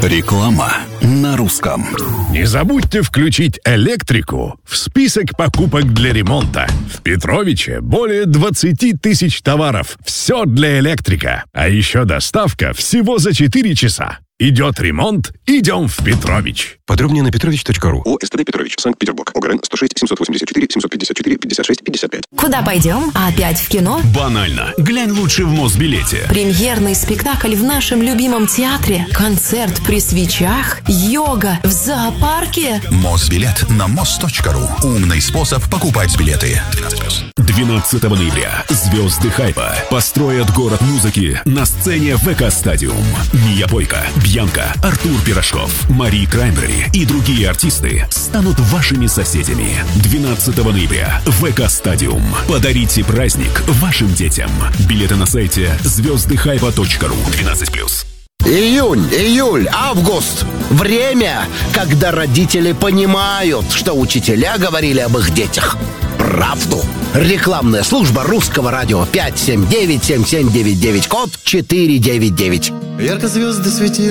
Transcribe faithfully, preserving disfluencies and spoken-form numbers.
Реклама на русском. Не забудьте включить электрику в список покупок для ремонта. В Петровиче более двадцати тысяч товаров. Все для электрика. А еще доставка всего за четыре часа. Идет ремонт, идем в Петрович. Подробнее на петрович точка ру. ООО «СТД Петрович», Санкт-Петербург. ОГРН сто шесть семьсот восемьдесят четыре семьсот пятьдесят четыре пятьдесят шесть пятьдесят пять. Куда пойдем? Опять в кино? Банально. Глянь лучше в Мосбилете. Премьерный спектакль в нашем любимом театре? Концерт при свечах? Йога в зоопарке? Мосбилет на мос точка ру. Умный способ покупать билеты. двенадцать плюс. двенадцатого ноября звезды хайпа построят город музыки на сцене ВК-стадиум. Мия Бойко, Бьянка, Артур Пирожков, Мари Краймбрери и другие артисты станут вашими соседями. двенадцатого ноября ВК-стадиум. Подарите праздник вашим детям. Билеты на сайте звезды хайпа точка ру. двенадцать плюс. Июнь, июль, август. Время, когда родители понимают, что учителя говорили об их детях правду. Рекламная служба Русского радио пять семь девять семь семь девять девять, код четыре девять девять. Ярко звезды светили.